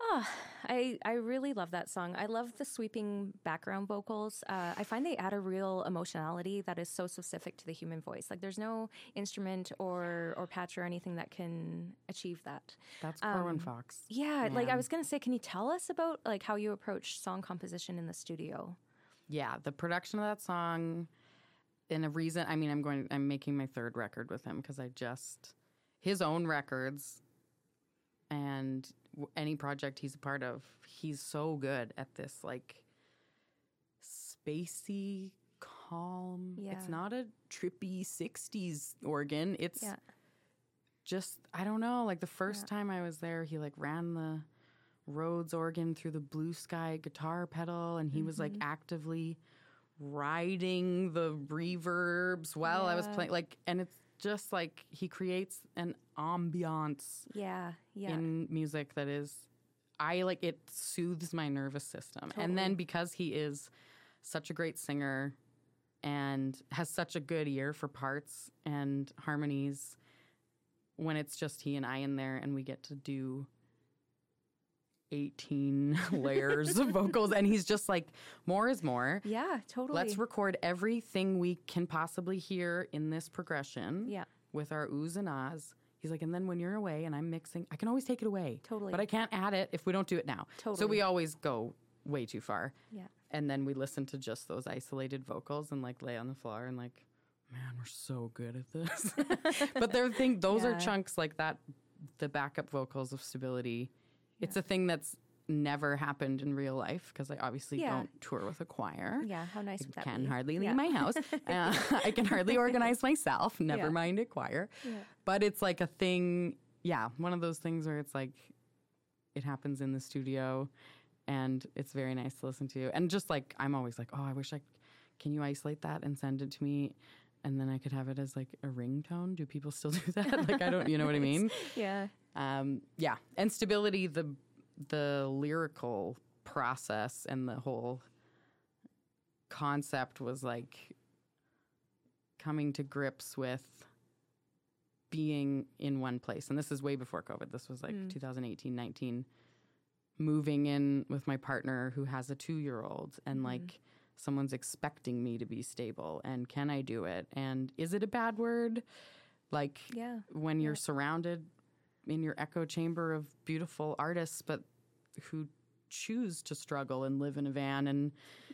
I really love that song. I love the sweeping background vocals. I find they add a real emotionality that is so specific to the human voice. Like there's no instrument or patch or anything that can achieve that. That's Corwin Fox. Yeah, Man. like I was going to say, can you tell us about like how you approach song composition in the studio? Yeah, the production of that song, and a reason. I mean, I'm making my third record with him because his own records and any project he's a part of, he's so good at this like spacey, calm. Yeah. It's not a trippy 60s organ. It's just, I don't know, like the first time I was there, he like ran the Rhodes organ through the Blue Sky guitar pedal, and he was like actively riding the reverbs while I was playing, like, and it's just like he creates an ambiance in music that is, it soothes my nervous system. Totally. And then because he is such a great singer and has such a good ear for parts and harmonies, when it's just he and I in there and we get to do 18 layers of vocals, and he's just like, more is more. Yeah, totally. Let's record everything we can possibly hear in this progression with our oohs and ahs. He's like, and then when you're away and I'm mixing, I can always take it away. Totally. But I can't add it if we don't do it now. Totally. So we always go way too far. Yeah. And then we listen to just those isolated vocals and like lay on the floor and like, man, we're so good at this. But those are chunks like that, the backup vocals of Stability. It's a thing that's never happened in real life because I obviously don't tour with a choir. Yeah, how nice would that be? I can hardly leave my house. I can hardly organize myself, never mind a choir. Yeah. But it's like a thing, one of those things where it's like it happens in the studio and it's very nice to listen to. And just like, I'm always like, oh, can you isolate that and send it to me? And then I could have it as like a ringtone. Do people still do that? Like, I don't, you know what I mean? Yeah. And Stability, the lyrical process and the whole concept was like coming to grips with being in one place. And this is way before COVID. This was like 2018, 19, moving in with my partner who has a 2-year-old and like someone's expecting me to be stable, and can I do it? And is it a bad word? Like when you're surrounded in your echo chamber of beautiful artists, but who choose to struggle and live in a van, and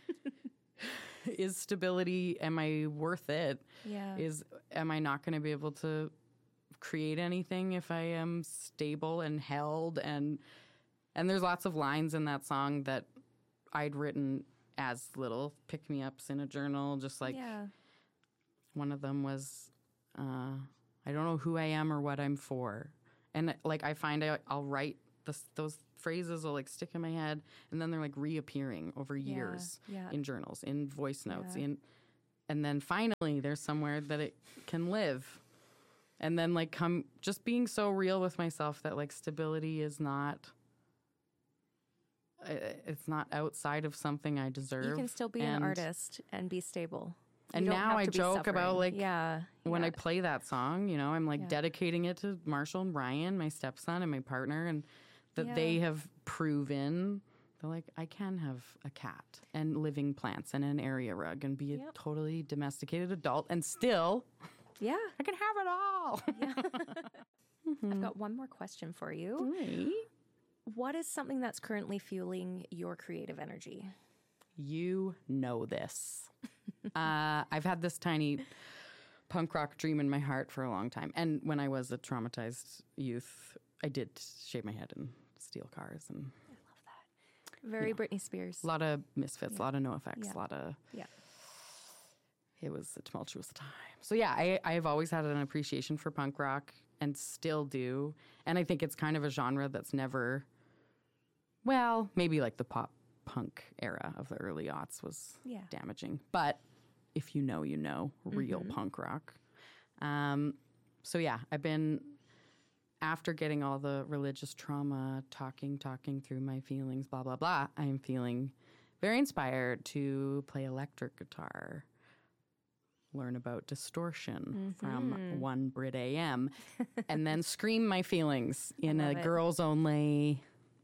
is Stability, am I worth it? Yeah. Am I not going to be able to create anything if I am stable and held? And there's lots of lines in that song that I'd written as little pick-me-ups in a journal, just like one of them was, I don't know who I am or what I'm for. And like I find I'll write those phrases will like stick in my head, and then they're like reappearing over years in journals, in voice notes, and then finally there's somewhere that it can live. And then like just being so real with myself that like Stability is not, it's not outside of something I deserve. You can still be an artist and be stable. And now I joke about like when I play that song, you know, I'm like dedicating it to Marshall and Brian, my stepson and my partner, and that they have proven they're like, I can have a cat and living plants and an area rug and be a totally domesticated adult and still I can have it all. I've got one more question for you. Right. What is something that's currently fueling your creative energy? You know this. I've had this tiny punk rock dream in my heart for a long time. And when I was a traumatized youth, I did shave my head and steal cars. And I love that. Very Britney Spears. A lot of Misfits, a lot of NoFX, a lot of... Yeah. It was a tumultuous time. So yeah, I've always had an appreciation for punk rock and still do. And I think it's kind of a genre that's never... Well, maybe like the pop punk era of the early aughts was damaging. But if you know, real punk rock. So yeah, I've been, after getting all the religious trauma, talking through my feelings, blah, blah, blah, I am feeling very inspired to play electric guitar, learn about distortion from 1 Brit AM, and then scream my feelings in a girls-only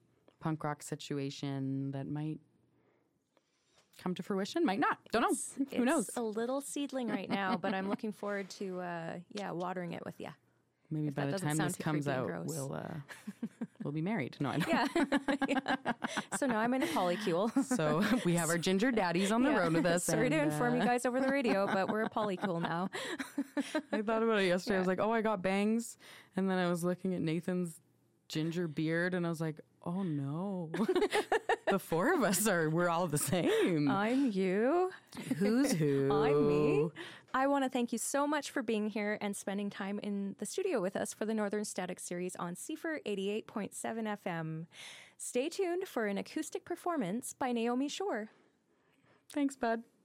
punk rock situation that might come to fruition, might not. Don't know. Who knows? It's a little seedling right now, but I'm looking forward to watering it with you. Maybe by the time this comes out, we'll be married. No, I don't. Yeah. So now I'm in a polycule. So we have our ginger daddies on the road with us. Sorry to inform you guys over the radio, but we're a polycule now. I thought about it yesterday. I was like, oh, I got bangs. And then I was looking at Nathan's ginger beard and I was like, oh no. The four of us we're all the same. I'm you. Who's who? I'm me. I want to thank you so much for being here and spending time in the studio with us for the Northern Static series on CFR 88.7 FM. Stay tuned for an acoustic performance by Naomi Shore. Thanks, bud.